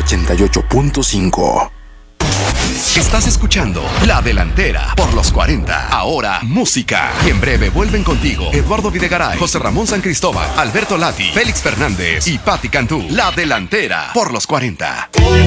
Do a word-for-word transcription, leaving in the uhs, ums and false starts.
ochenta y ocho punto cinco. Estás escuchando La Delantera por los cuarenta. Ahora, música. Y en breve vuelven contigo Eduardo Videgaray, José Ramón San Cristóbal, Alberto Lati, Félix Fernández y Patti Cantú. La Delantera por los cuarenta.